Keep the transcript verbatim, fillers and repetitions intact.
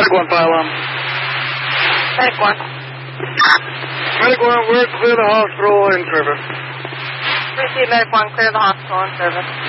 Medic one, pylon. Medic one. Medic one, we're clear the hospital in service. Receive Medic one, clear the hospital in service.